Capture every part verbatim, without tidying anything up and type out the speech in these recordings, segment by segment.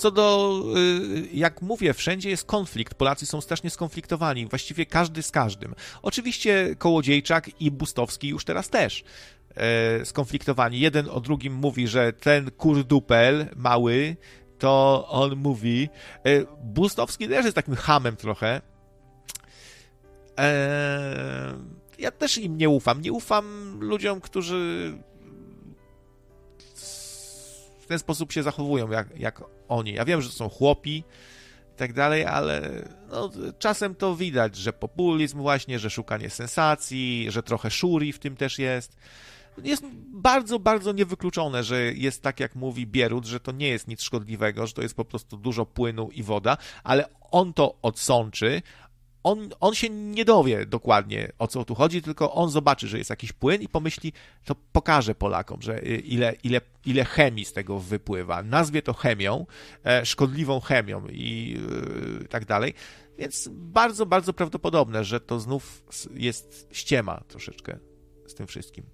co do, jak mówię, wszędzie jest konflikt. Polacy są strasznie skonfliktowani. Właściwie każdy z każdym. Oczywiście Kołodziejczak i Bustowski już teraz też e, skonfliktowani. Jeden o drugim mówi, że ten kurdupel mały, to on mówi... E, Bustowski też jest takim chamem trochę. E, ja też im nie ufam. Nie ufam ludziom, którzy w ten sposób się zachowują, jak, jak oni. Ja wiem, że to są chłopi i tak dalej, ale no, czasem to widać, że populizm właśnie, że szukanie sensacji, że trochę szuri w tym też jest. Jest bardzo, bardzo niewykluczone, że jest tak, jak mówi Bierut, że to nie jest nic szkodliwego, że to jest po prostu dużo płynu i woda, ale on to odsączy. On, on się nie dowie dokładnie, o co tu chodzi, tylko on zobaczy, że jest jakiś płyn i pomyśli, to pokaże Polakom, że ile, ile, ile chemii z tego wypływa. Nazwie to chemią, e, szkodliwą chemią i e, tak dalej. Więc bardzo, bardzo prawdopodobne, że to znów jest ściema troszeczkę z tym wszystkim.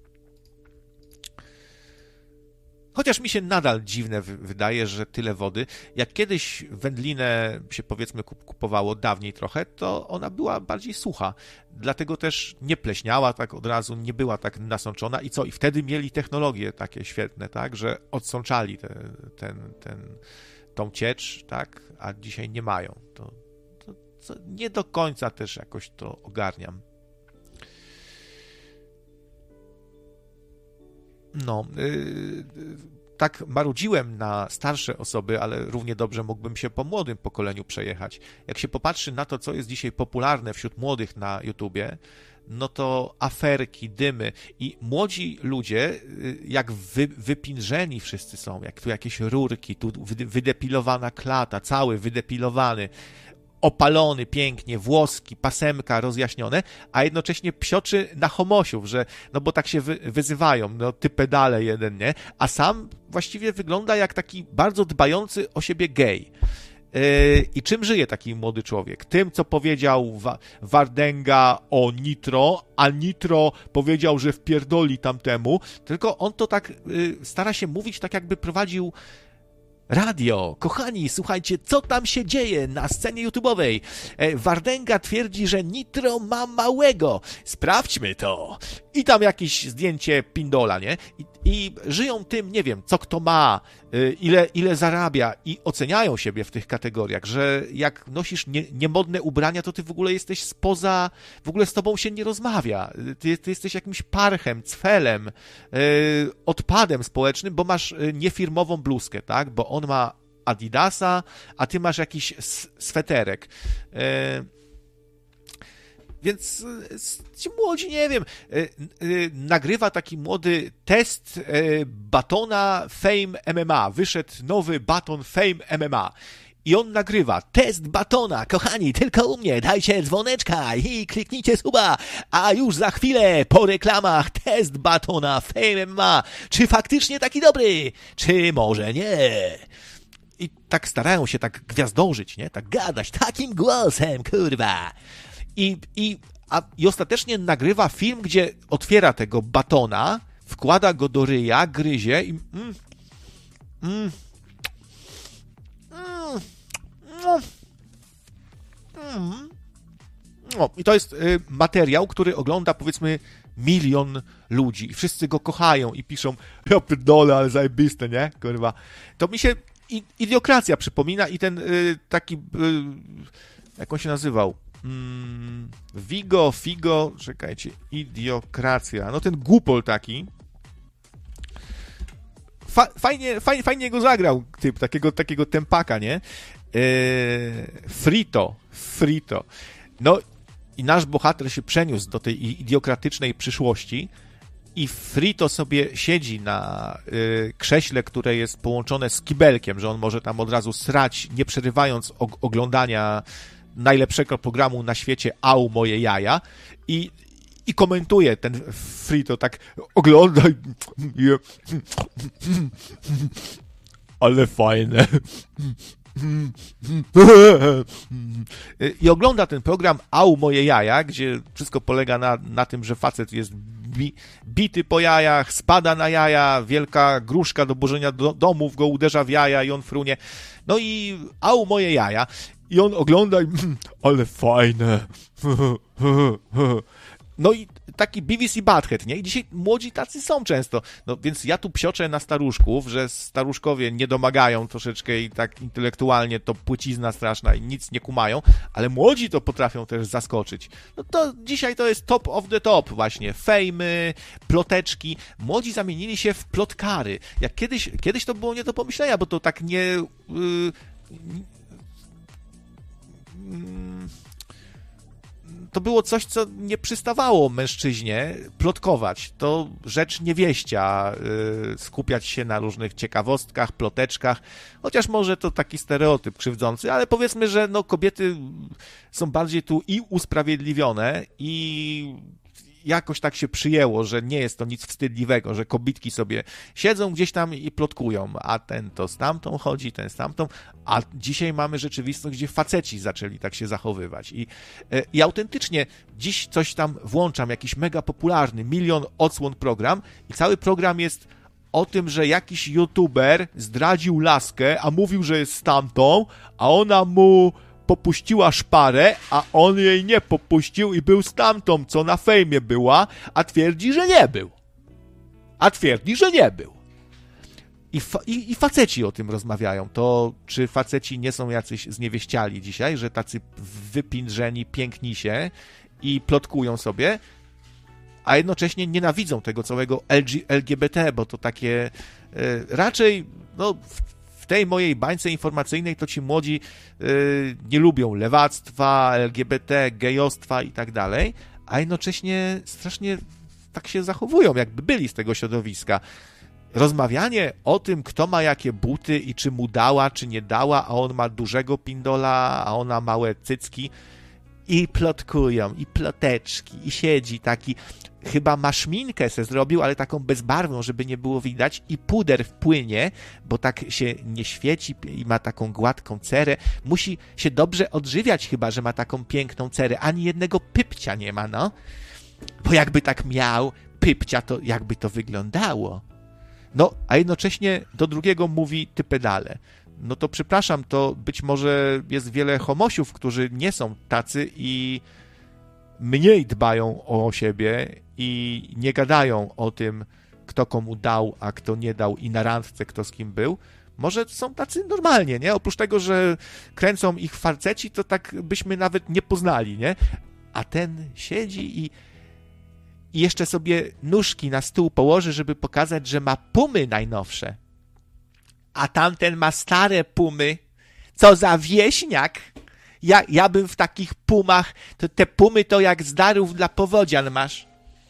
Chociaż mi się nadal dziwne wydaje, że tyle wody. Jak kiedyś wędlinę się powiedzmy kupowało dawniej trochę, to ona była bardziej sucha. Dlatego też nie pleśniała tak od razu, nie była tak nasączona. I co? I wtedy mieli technologie takie świetne, tak? Że odsączali te, ten, ten, tą ciecz, tak? A dzisiaj nie mają. To, to, to nie do końca też jakoś to ogarniam. No, yy, tak marudziłem na starsze osoby, ale równie dobrze mógłbym się po młodym pokoleniu przejechać. Jak się popatrzy na to, co jest dzisiaj popularne wśród młodych na YouTubie, no to aferki, dymy i młodzi ludzie, jak wy, wypinrzeni wszyscy są, jak tu jakieś rurki, tu wydepilowana klata, cały wydepilowany, opalony pięknie, włoski, pasemka rozjaśnione, a jednocześnie psioczy na homosiów, że no bo tak się wy, wyzywają, no ty pedale jeden, nie? A sam właściwie wygląda jak taki bardzo dbający o siebie gej. Yy, I czym żyje taki młody człowiek? Tym, co powiedział Wa- Wardęga o Nitro, a Nitro powiedział, że wpierdoli tamtemu, tylko on to tak yy, stara się mówić tak, jakby prowadził radio. Kochani, słuchajcie, co tam się dzieje na scenie YouTube'owej? Wardęga twierdzi, że Nitro ma małego. Sprawdźmy to. I tam jakieś zdjęcie pindola, nie? I, i żyją tym, nie wiem, co kto ma, ile, ile zarabia i oceniają siebie w tych kategoriach, że jak nosisz nie, niemodne ubrania, to ty w ogóle jesteś spoza, w ogóle z tobą się nie rozmawia. Ty, ty jesteś jakimś parchem, cfelem, yy, odpadem społecznym, bo masz niefirmową bluzkę, tak? Bo on ma Adidasa, a ty masz jakiś sweterek. Yy, Więc ci młodzi, nie wiem, nagrywa taki młody test batona Fame M M A. Wyszedł nowy baton Fame M M A. I on nagrywa test batona. Kochani, tylko u mnie dajcie dzwoneczka i kliknijcie suba. A już za chwilę po reklamach test batona Fame M M A. Czy faktycznie taki dobry? Czy może nie? I tak starają się tak gwiazdorzyć, nie? Tak gadać takim głosem, kurwa. I, i, a, I ostatecznie nagrywa film, gdzie otwiera tego batona, wkłada go do ryja, gryzie i... Mm, mm, mm, mm, no, i to jest y, materiał, który ogląda powiedzmy milion ludzi i wszyscy go kochają i piszą, ja pierdolę, ale zajebiste, nie? Kurwa. To mi się i, Idiokracja przypomina i ten y, taki... Y, jak on się nazywał? Mm, Vigo, Figo, czekajcie, Idiokracja, no ten głupol taki. Fa, fajnie, fajnie, fajnie go zagrał typ, takiego, takiego tempaka, nie? Eee, Frito, Frito. No i nasz bohater się przeniósł do tej idiokratycznej przyszłości i Frito sobie siedzi na y, krześle, które jest połączone z kibelkiem, że on może tam od razu srać, nie przerywając og- oglądania najlepszego programu na świecie Au, moje jaja i, i komentuje ten Frito, tak oglądaj ale fajne i ogląda ten program Au, moje jaja, gdzie wszystko polega na, na tym, że facet jest bi, bity po jajach, spada na jaja, wielka gruszka do burzenia do, domów go uderza w jaja i on frunie. No i au, moje jaja. I on ogląda i mm, ale fajne. No i taki Beavis i Butthead, nie? I dzisiaj młodzi tacy są często. No więc ja tu psioczę na staruszków, że staruszkowie nie domagają troszeczkę i tak intelektualnie to płycizna straszna i nic nie kumają, ale młodzi to potrafią też zaskoczyć. No to dzisiaj to jest top of the top właśnie. Fejmy, ploteczki. Młodzi zamienili się w plotkary. Jak kiedyś, kiedyś to było nie do pomyślenia, bo to tak nie... Yy, yy, to było coś, co nie przystawało mężczyźnie plotkować. To rzecz niewieścia, yy, skupiać się na różnych ciekawostkach, ploteczkach, chociaż może to taki stereotyp krzywdzący, ale powiedzmy, że no, kobiety są bardziej tu i usprawiedliwione i jakoś tak się przyjęło, że nie jest to nic wstydliwego, że kobitki sobie siedzą gdzieś tam i plotkują, a ten to z tamtą chodzi, ten z tamtą, a dzisiaj mamy rzeczywistość, gdzie faceci zaczęli tak się zachowywać. I, i autentycznie dziś coś tam włączam, jakiś mega popularny, milion odsłon program i cały program jest o tym, że jakiś youtuber zdradził laskę, a mówił, że jest z tamtą, a ona mu popuściła szparę, a on jej nie popuścił i był z tamtą, co na fejmie była, a twierdzi, że nie był. A twierdzi, że nie był. I, fa- i, i faceci o tym rozmawiają. To czy faceci nie są jacyś zniewieściali dzisiaj, że tacy wypindrzeni, piękni się i plotkują sobie, a jednocześnie nienawidzą tego całego L G B T, bo to takie y, raczej, no... W tej mojej bańce informacyjnej to ci młodzi yy, nie lubią lewactwa, L G B T, gejostwa i tak dalej, a jednocześnie strasznie tak się zachowują, jakby byli z tego środowiska. Rozmawianie o tym, kto ma jakie buty i czy mu dała, czy nie dała, a on ma dużego pindola, a ona małe cycki i plotkują, i ploteczki, i siedzi taki... Chyba ma szminkę se zrobił, ale taką bezbarwną, żeby nie było widać i puder wpłynie, bo tak się nie świeci i ma taką gładką cerę. Musi się dobrze odżywiać chyba, że ma taką piękną cerę. Ani jednego pypcia nie ma, no. Bo jakby tak miał pypcia, to jakby to wyglądało. No, a jednocześnie do drugiego mówi ty pedale. No to przepraszam, to być może jest wiele homosiów, którzy nie są tacy i mniej dbają o siebie i nie gadają o tym, kto komu dał, a kto nie dał i na randce kto z kim był. Może są tacy normalnie, nie? Oprócz tego, że kręcą ich farceci, to tak byśmy nawet nie poznali, nie? A ten siedzi i, i jeszcze sobie nóżki na stół położy, żeby pokazać, że ma pumy najnowsze. A tamten ma stare pumy. Co za wieśniak! Ja, ja bym w takich pumach, to te pumy to jak z darów dla powodzian masz.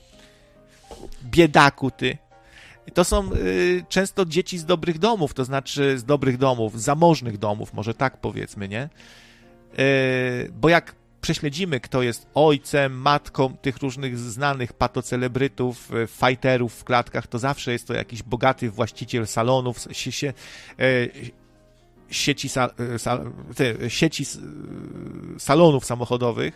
Biedaku ty. To są y, często dzieci z dobrych domów, to znaczy z dobrych domów, z zamożnych domów, może tak powiedzmy, nie? Y, bo jak prześledzimy, kto jest ojcem, matką tych różnych znanych patocelebrytów, fighterów w klatkach, to zawsze jest to jakiś bogaty właściciel salonów, się, się, y, sieci, sal, sal, te, sieci salonów samochodowych,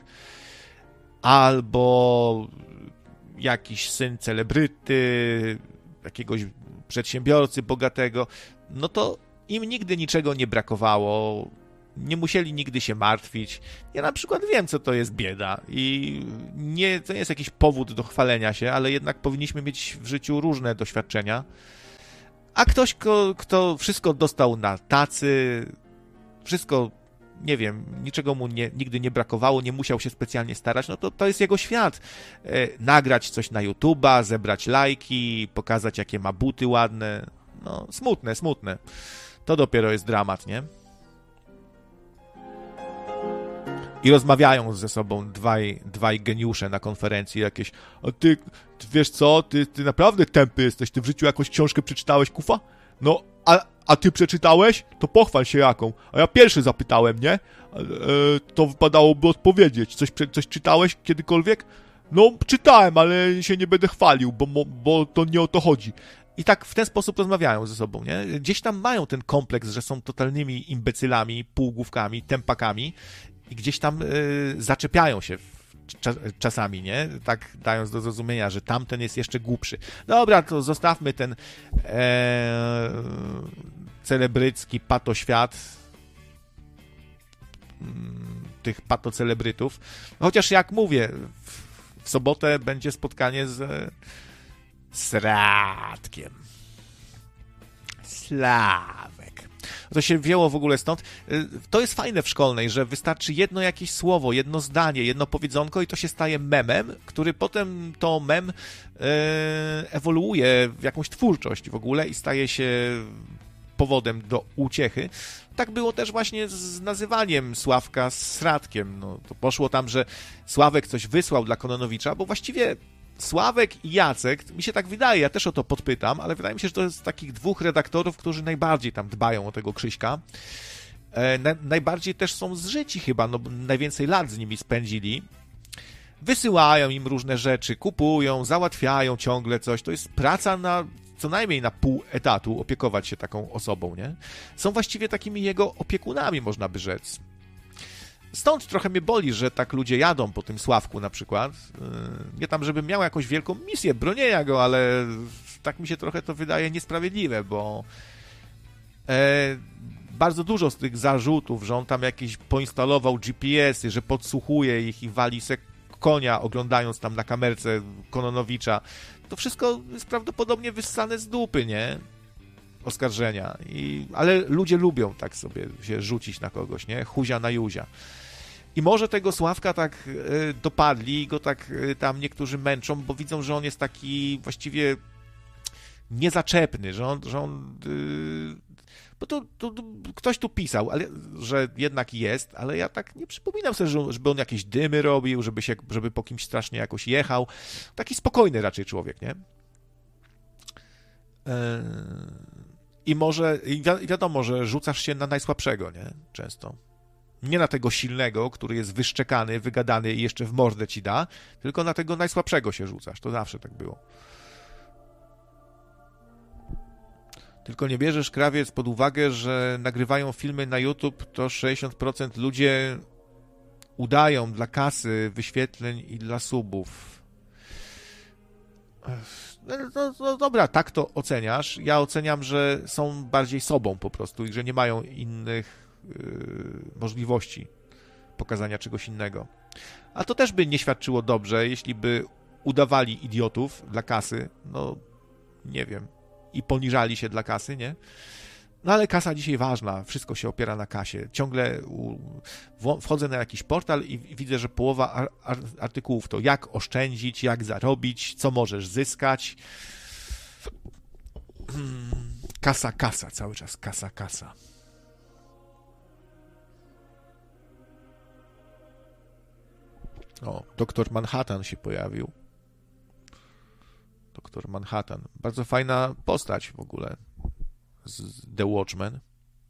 albo jakiś syn celebryty, jakiegoś przedsiębiorcy bogatego, no to im nigdy niczego nie brakowało, nie musieli nigdy się martwić. Ja na przykład wiem, co to jest bieda i nie, to nie jest jakiś powód do chwalenia się, ale jednak powinniśmy mieć w życiu różne doświadczenia. A ktoś, kto, kto wszystko dostał na tacy, wszystko, nie wiem, niczego mu nie, nigdy nie brakowało, nie musiał się specjalnie starać, no to to jest jego świat. E, nagrać coś na YouTube'a, zebrać lajki, pokazać, jakie ma buty ładne. No, smutne, smutne. To dopiero jest dramat, nie? I rozmawiają ze sobą dwaj, dwaj geniusze na konferencji jakieś. A ty, ty wiesz co, ty, ty naprawdę tępy jesteś, ty w życiu jakąś książkę przeczytałeś, kufa? No, a, a ty przeczytałeś? To pochwal się jaką. A ja pierwszy zapytałem, nie? E, to wypadałoby odpowiedzieć. Coś, coś czytałeś kiedykolwiek? No, czytałem, ale się nie będę chwalił, bo, bo to nie o to chodzi. I tak w ten sposób rozmawiają ze sobą, nie? Gdzieś tam mają ten kompleks, że są totalnymi imbecylami, półgłówkami, tępakami i gdzieś tam y, zaczepiają się w czasami, nie? Tak dając do zrozumienia, że tamten jest jeszcze głupszy. Dobra, to zostawmy ten e, celebrycki patoświat tych patocelebrytów. Chociaż jak mówię, w, w sobotę będzie spotkanie z z Radkiem. Sławek. To się wzięło w ogóle stąd. To jest fajne w szkolnej, że wystarczy jedno jakieś słowo, jedno zdanie, jedno powiedzonko i to się staje memem, który potem to mem ewoluuje w jakąś twórczość w ogóle i staje się powodem do uciechy. Tak było też właśnie z nazywaniem Sławka z Radkiem. No, to poszło tam, że Sławek coś wysłał dla Kononowicza, bo właściwie Sławek i Jacek, mi się tak wydaje, ja też o to podpytam, ale wydaje mi się, że to jest takich dwóch redaktorów, którzy najbardziej tam dbają o tego Krzyśka. E, na, najbardziej też są zżyci chyba, no bo najwięcej lat z nimi spędzili. Wysyłają im różne rzeczy, kupują, załatwiają ciągle coś. To jest praca na co najmniej na pół etatu, opiekować się taką osobą, nie? Są właściwie takimi jego opiekunami, można by rzec. Stąd trochę mnie boli, że tak ludzie jadą po tym Sławku na przykład. Nie tam, żebym miał jakąś wielką misję bronienia go, ale tak mi się trochę to wydaje niesprawiedliwe, bo e, bardzo dużo z tych zarzutów, że on tam jakieś poinstalował G P S-y, że podsłuchuje ich i wali se konia, oglądając tam na kamerce Kononowicza, to wszystko jest prawdopodobnie wyssane z dupy, nie? Oskarżenia. I, ale ludzie lubią tak sobie się rzucić na kogoś, nie? Huzia na juzia. I może tego Sławka tak y, dopadli i go tak y, tam niektórzy męczą, bo widzą, że on jest taki właściwie niezaczepny, że on, że on y, bo to, to, to ktoś tu pisał, ale, że jednak jest, ale ja tak nie przypominam sobie, że, żeby on jakieś dymy robił, żeby, się, żeby po kimś strasznie jakoś jechał. Taki spokojny raczej człowiek, nie? Eee... I może, i wi- wiadomo, że rzucasz się na najsłabszego, nie? Często. Nie na tego silnego, który jest wyszczekany, wygadany i jeszcze w mordę ci da, tylko na tego najsłabszego się rzucasz. To zawsze tak było. Tylko nie bierzesz, krawiec, pod uwagę, że nagrywają filmy na YouTube, to sześćdziesiąt procent ludzie udają dla kasy, wyświetleń i dla subów. No, no, no dobra, tak to oceniasz. Ja oceniam, że są bardziej sobą po prostu i że nie mają innych yy, możliwości pokazania czegoś innego. A to też by nie świadczyło dobrze, jeśli by udawali idiotów dla kasy, no nie wiem, i poniżali się dla kasy, nie? No ale kasa dzisiaj ważna, wszystko się opiera na kasie. Ciągle u, w, wchodzę na jakiś portal i, i widzę, że połowa ar, ar, artykułów to jak oszczędzić, jak zarobić, co możesz zyskać. Kasa, kasa, cały czas kasa, kasa. O, doktor Manhattan się pojawił. Doktor Manhattan. Bardzo fajna postać w ogóle z The Watchmen.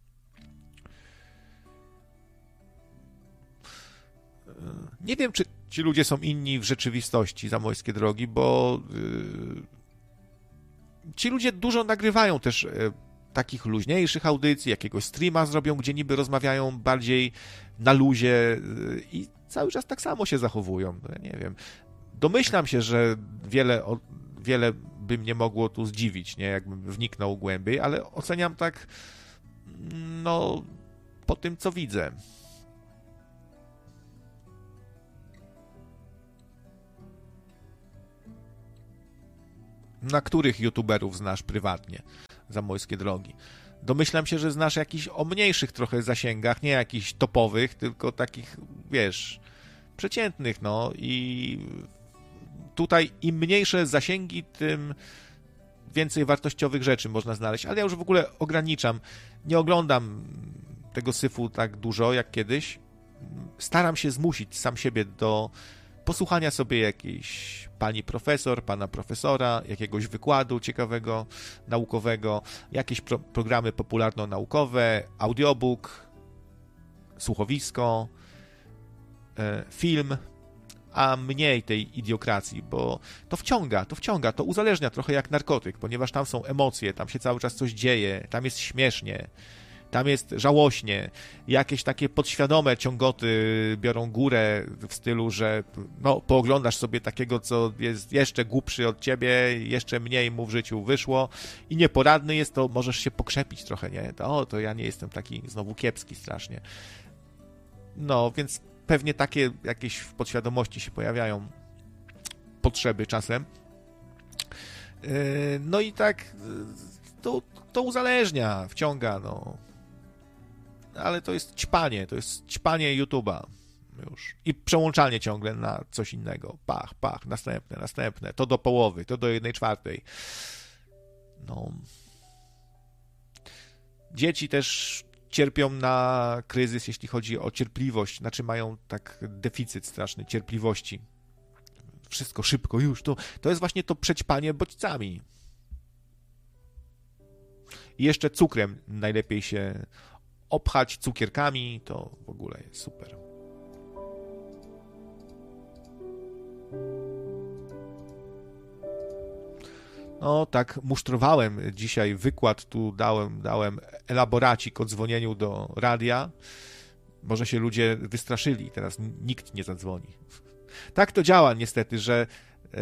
Nie wiem, czy ci ludzie są inni w rzeczywistości, Zamojskie Drogi, bo yy, ci ludzie dużo nagrywają też yy, takich luźniejszych audycji, jakiegoś streama zrobią, gdzie niby rozmawiają bardziej na luzie yy, i cały czas tak samo się zachowują. No, ja nie wiem. Domyślam się, że wiele, o, wiele by mnie mogło tu zdziwić, nie, jakbym wniknął głębiej, ale oceniam tak, no, po tym, co widzę. Na których youtuberów znasz prywatnie? Zamojskie Drogi. Domyślam się, że znasz jakichś o mniejszych trochę zasięgach, nie jakichś topowych, tylko takich, wiesz, przeciętnych, no i tutaj im mniejsze zasięgi, tym więcej wartościowych rzeczy można znaleźć, ale ja już w ogóle ograniczam. Nie oglądam tego syfu tak dużo jak kiedyś. Staram się zmusić sam siebie do posłuchania sobie jakiejś pani profesor, pana profesora, jakiegoś wykładu ciekawego, naukowego, jakieś pro- programy popularno-naukowe, audiobook, słuchowisko, e, film, a mniej tej idiokracji, bo to wciąga, to wciąga, to uzależnia trochę jak narkotyk, ponieważ tam są emocje, tam się cały czas coś dzieje, tam jest śmiesznie, Tam jest żałośnie, jakieś takie podświadome ciągoty biorą górę w stylu, że no, pooglądasz sobie takiego, co jest jeszcze głupszy od ciebie, jeszcze mniej mu w życiu wyszło i nieporadny jest, to możesz się pokrzepić trochę, nie? To, o, to ja nie jestem taki znowu kiepski strasznie. No, więc pewnie takie jakieś w podświadomości się pojawiają potrzeby czasem. No i tak to, to uzależnia, wciąga, no. Ale to jest ćpanie, to jest ćpanie YouTube'a już. I przełączanie ciągle na coś innego. Pach, pach, następne, następne. To do połowy, to do jednej czwartej. No. Dzieci też cierpią na kryzys, jeśli chodzi o cierpliwość. Znaczy mają tak deficyt straszny cierpliwości. Wszystko szybko już. To, to jest właśnie to przećpanie bodźcami. I jeszcze cukrem najlepiej się obchać, cukierkami, to w ogóle jest super. No tak musztrowałem dzisiaj wykład, tu dałem, dałem elaboracik o dzwonieniu do radia. Może się ludzie wystraszyli, teraz nikt nie zadzwoni. Tak to działa niestety, że yy,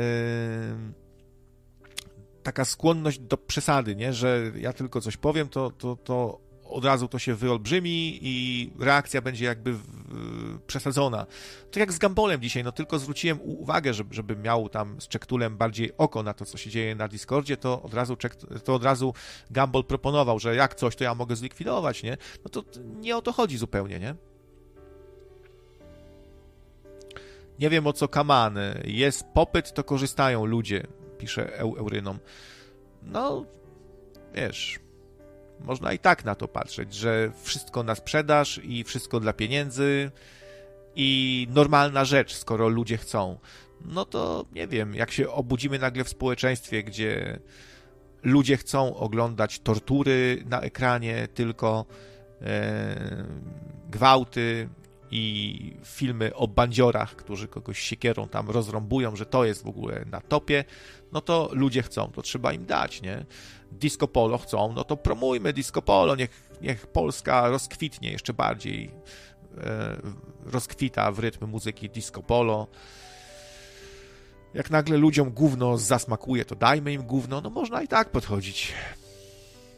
taka skłonność do przesady, nie? Że ja tylko coś powiem, to, to, to od razu to się wyolbrzymi i reakcja będzie jakby w, w, przesadzona. Tak jak z Gumbolem dzisiaj, no tylko zwróciłem uwagę, żeby, żeby miał tam z Czektulem bardziej oko na to, co się dzieje na Discordzie, to od razu, to od razu Gumball proponował, że jak coś, to ja mogę zlikwidować, nie? No to nie o to chodzi zupełnie, nie? Nie wiem, o co kaman. Jest popyt, to korzystają ludzie, pisze Eurynom. No, wiesz, można i tak na to patrzeć, że wszystko na sprzedaż i wszystko dla pieniędzy i normalna rzecz, skoro ludzie chcą. No to nie wiem, jak się obudzimy nagle w społeczeństwie, gdzie ludzie chcą oglądać tortury na ekranie, tylko e, gwałty i filmy o bandziorach, którzy kogoś siekierą tam rozrąbują, że to jest w ogóle na topie, no to ludzie chcą, to trzeba im dać, nie? Disco polo chcą, no to promujmy disco polo, niech, niech Polska rozkwitnie jeszcze bardziej, e, rozkwita w rytm muzyki disco polo. Jak nagle ludziom gówno zasmakuje, to dajmy im gówno, no można i tak podchodzić.